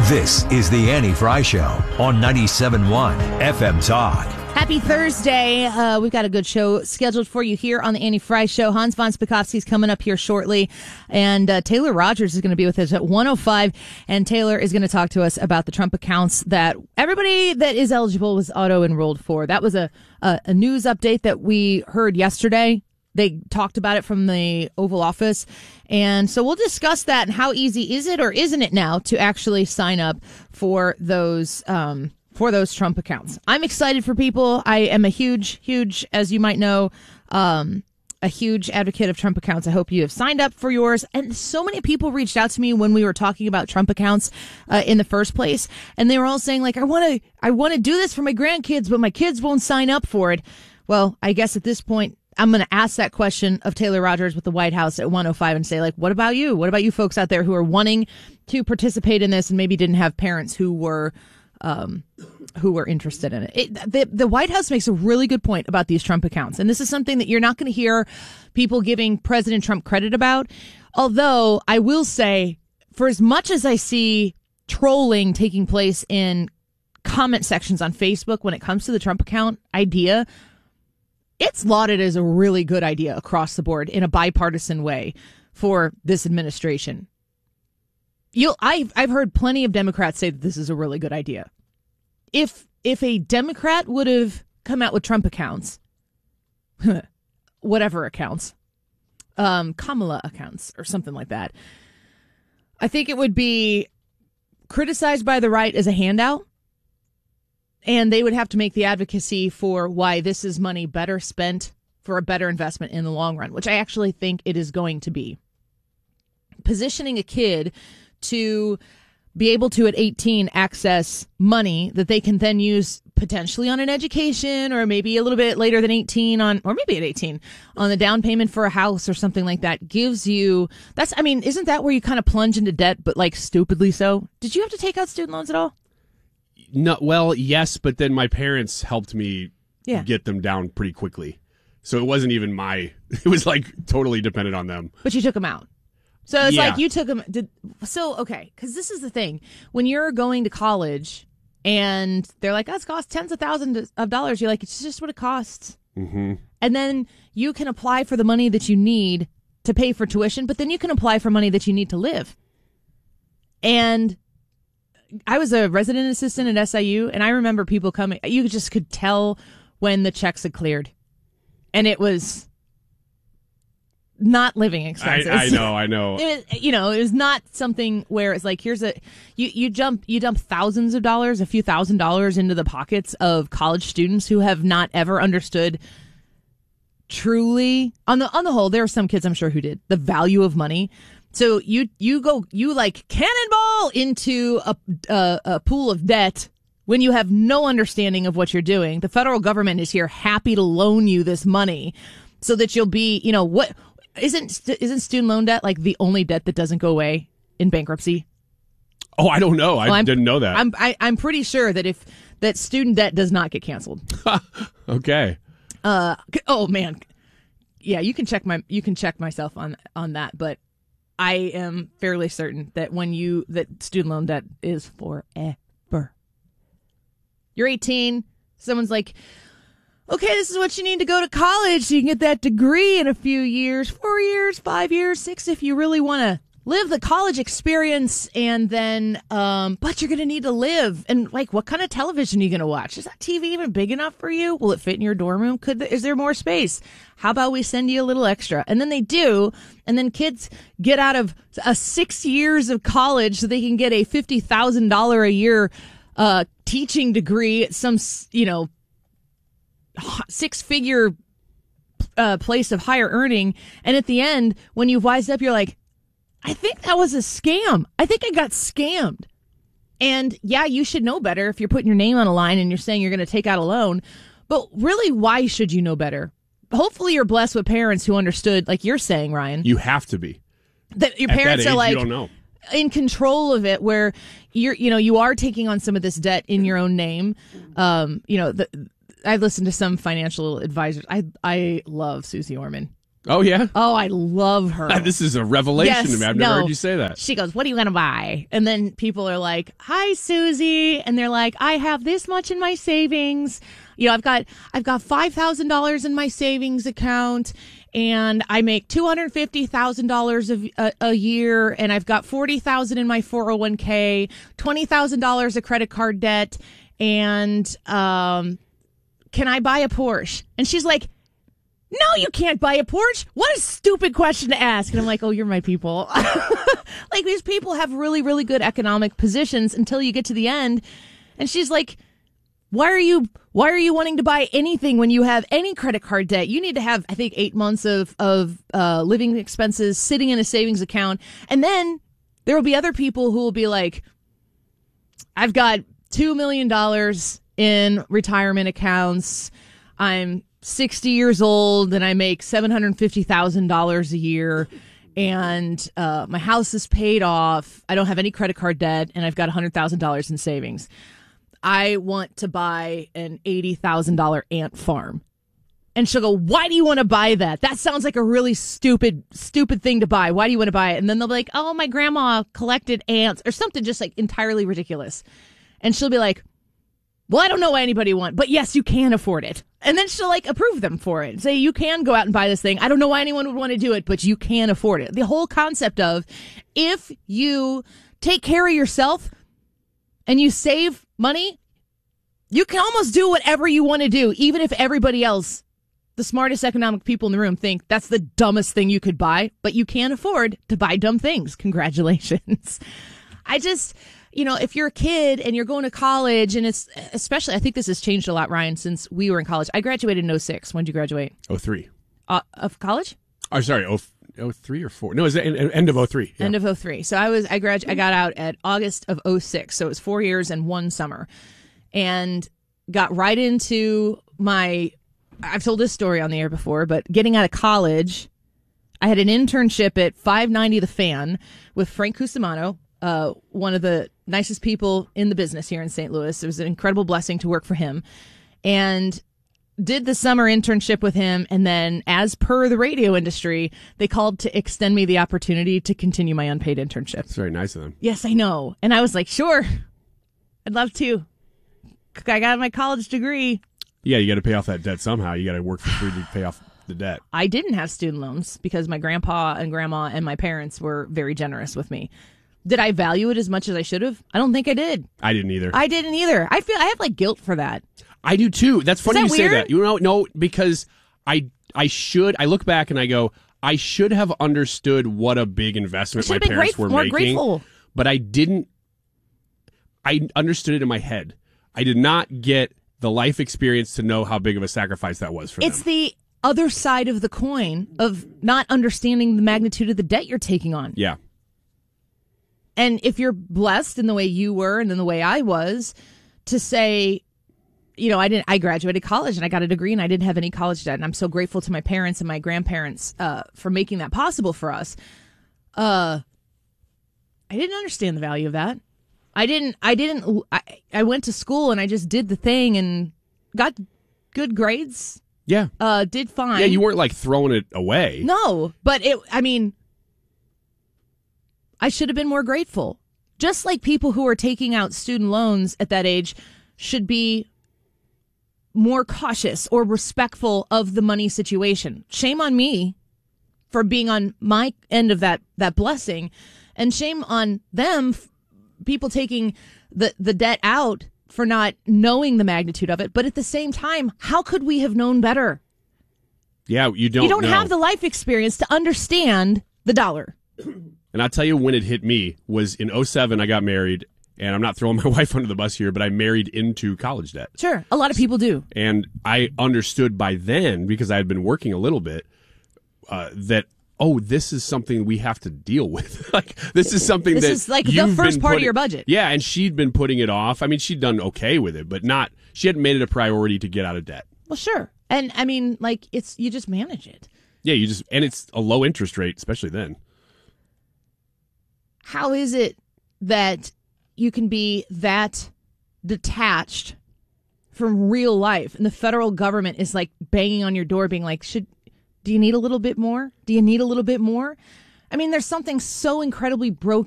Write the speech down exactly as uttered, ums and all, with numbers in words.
This is the Annie Fry Show on ninety-seven point one F M Talk. Happy Thursday. Uh, we've got a good show scheduled for you here on the Annie Fry Show. Hans von Spakovsky's coming up here shortly, and uh, Taylor Rogers is going to be with us at one oh five, and Taylor is going to talk to us about the Trump accounts that everybody that is eligible was auto-enrolled for. That was a, a, a news update that we heard yesterday. They talked about it from the Oval Office. And so we'll discuss that and how easy is it or isn't it now to actually sign up for those um, for those Trump accounts. I'm excited for people. I am a huge, huge, as you might know, um, a huge advocate of Trump accounts. I hope you have signed up for yours. And so many people reached out to me when we were talking about Trump accounts uh, in the first place. And they were all saying, like, I want to I want to do this for my grandkids, but my kids won't sign up for it. Well, I guess at this point, I'm going to ask that question of Taylor Rogers with the White House at one oh five and say, like, what about you? What about you folks out there who are wanting to participate in this and maybe didn't have parents who were um, who were interested in it? it the, the White House makes a really good point about these Trump accounts. And this is something that you're not going to hear people giving President Trump credit about. Although I will say, for as much as I see trolling taking place in comment sections on Facebook when it comes to the Trump account idea, it's lauded as a really good idea across the board in a bipartisan way for this administration. You'll, I've, I've heard plenty of Democrats say that this is a really good idea. If if a Democrat would have come out with Trump accounts, whatever accounts, um, Kamala accounts or something like that, I think it would be criticized by the right as a handout. And they would have to make the advocacy for why this is money better spent for a better investment in the long run, which I actually think it is going to be. Positioning a kid to be able to, at eighteen, access money that they can then use potentially on an education or maybe a little bit later than eighteen on, or maybe at eighteen, on the down payment for a house or something like that gives you, that's, I mean, isn't that where you kind of plunge into debt, but like stupidly so? Did you have to take out student loans at all? No, well, yes, but then my parents helped me yeah. get them down pretty quickly. So it wasn't even my, it was like totally dependent on them. But you took them out. So it's yeah. like you took them. Did, so, okay, because this is the thing. When you're going to college and they're like, oh, it's cost tens of thousands of dollars, you're like, it's just what it costs. Mm-hmm. And then you can apply for the money that you need to pay for tuition, but then you can apply for money that you need to live. And I was a resident assistant at S I U, and I remember people coming. You just could tell when the checks had cleared, and it was not living expenses. I, I know, I know. It was, you know, it was not something where it's like, here's a you you jump you dump thousands of dollars, a few thousand dollars into the pockets of college students who have not ever understood truly. On the on the whole, there are some kids I'm sure who did the value of money. So you you go you like cannonball into a, a a pool of debt when you have no understanding of what you're doing. The federal government is here happy to loan you this money so that you'll be, you know, what isn't isn't student loan debt like the only debt that doesn't go away in bankruptcy? Oh, I don't know. I well, didn't know that. I'm I, I'm pretty sure that if that student debt does not get canceled. Okay. Uh oh man. Yeah, you can check my you can check myself on on that, but I am fairly certain that when you that student loan debt is forever. You're eighteen. Someone's like, okay, this is what you need to go to college so you can get that degree in a few years, four years, five years, six if you really want to live the college experience. And then, um, but you're going to need to live. And like, what kind of television are you going to watch? Is that T V even big enough for you? Will it fit in your dorm room? Could is there more space? How about we send you a little extra? And then they do. And then kids get out of a six years of college so they can get a fifty thousand dollars a year uh, teaching degree at some, you know, six figure uh, place of higher earning. And at the end, when you've wised up, you're like, I think that was a scam. I think I got scammed. And yeah, you should know better if you're putting your name on a line and you're saying you're going to take out a loan. But really, why should you know better? Hopefully you're blessed with parents who understood, like you're saying, Ryan. You have to be. That your At parents that age, are like you don't know. in control of it, where you're, you know, you are taking on some of this debt in your own name. Um, you know, the, I've listened to some financial advisors. I I love Susie Orman. Oh, yeah? Oh, I love her. This is a revelation Yes, to me. I've no. never heard you say that. She goes, what are you going to buy? And then people are like, hi, Susie. And they're like, I have this much in my savings. You know, I've got, I've got five thousand dollars in my savings account and I make two hundred fifty thousand dollars a, a, a year. And I've got forty thousand dollars in my four oh one k, twenty thousand dollars of credit card debt. And, um, can I buy a Porsche? And she's like, no, you can't buy a Porsche. What a stupid question to ask. And I'm like, oh, you're my people. Like, these people have really, really good economic positions until you get to the end. And she's like, why are you, why are you wanting to buy anything when you have any credit card debt? You need to have, I think, eight months of, of, uh, living expenses sitting in a savings account. And then there will be other people who will be like, I've got two million dollars in retirement accounts. I'm sixty years old and I make seven hundred fifty thousand dollars a year and uh, my house is paid off. I don't have any credit card debt and I've got one hundred thousand dollars in savings. I want to buy an eighty thousand dollars ant farm. And she'll go, why do you want to buy that? That sounds like a really stupid, stupid thing to buy. Why do you want to buy it? And then they'll be like, oh, my grandma collected ants or something just like entirely ridiculous. And she'll be like, well, I don't know why anybody want, but yes, you can afford it. And then she'll like approve them for it. Say, you can go out and buy this thing. I don't know why anyone would want to do it, but you can afford it. The whole concept of if you take care of yourself and you save money, you can almost do whatever you want to do, even if everybody else, the smartest economic people in the room, think that's the dumbest thing you could buy, but you can't afford to buy dumb things. Congratulations. I just, you know, if you're a kid and you're going to college, and it's especially, I think this has changed a lot, Ryan, since we were in college. I graduated in oh six. When did you graduate? oh three. Uh, of college? Oh, sorry, oh three or four? No, it was the end of oh three. Yeah. End of oh three. So I was, I grad, I got out at August of oh six. So it was four years and one summer. And got right into my, I've told this story on the air before, but getting out of college, I had an internship at five ninety The Fan with Frank Cusimano, uh, one of the nicest people in the business here in Saint Louis. It was an incredible blessing to work for him. And did the summer internship with him. And then, as per the radio industry, they called to extend me the opportunity to continue my unpaid internship. It's very nice of them. Yes, I know. And I was like, sure, I'd love to. I got my college degree. Yeah, you got to pay off that debt somehow. You got to work for free to pay off the debt. I didn't have student loans because my grandpa and grandma and my parents were very generous with me. Did I value it as much as I should have? I don't think I did. I didn't either. I didn't either. I feel I have like guilt for that. I do too. That's funny that you weird? say that. You know, no, because I I should. I look back and I go, I should have understood what a big investment my parents grateful, were more making. Grateful. But I didn't. I understood it in my head. I did not get the life experience to know how big of a sacrifice that was for it's them. It's the other side of the coin of not understanding the magnitude of the debt you're taking on. Yeah. And if you're blessed in the way you were and in the way I was to say, you know, I didn't, I graduated college and I got a degree and I didn't have any college debt. And I'm so grateful to my parents and my grandparents uh, for making that possible for us. Uh, I didn't understand the value of that. I didn't, I didn't, I, I went to school and I just did the thing and got good grades. Yeah. Uh, did fine. Yeah, you weren't like throwing it away. No, but it, I mean, I should have been more grateful. Just like people who are taking out student loans at that age should be more cautious or respectful of the money situation. Shame on me for being on my end of that, that blessing, and shame on them, people taking the, the debt out for not knowing the magnitude of it. But at the same time, how could we have known better? Yeah, you don't You don't know. have the life experience to understand the dollar. And I'll tell you when it hit me was in oh seven. I got married, and I'm not throwing my wife under the bus here, but I married into college debt. Sure, a lot of people do. And I understood by then, because I had been working a little bit, uh, that, oh, this is something we have to deal with. Like, this is something this that is like the you've first been part putting, of your budget. Yeah, and she'd been putting it off. I mean, she'd done okay with it, but not, she hadn't made it a priority to get out of debt. Well, sure. And I mean, like, it's, you just manage it. Yeah, you just, and it's a low interest rate, especially then. How is it that you can be that detached from real life and the federal government is like banging on your door being like, should Do you need a little bit more? Do you need a little bit more? I mean, there's something so incredibly broken